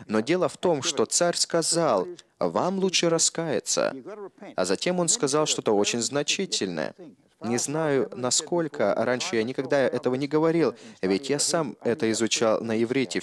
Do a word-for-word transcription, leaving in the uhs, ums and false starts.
Но дело в том, что царь сказал: «Вам лучше раскаяться». А затем он сказал что-то очень значительное. Не знаю, насколько, раньше я никогда этого не говорил, ведь я сам это изучал на иврите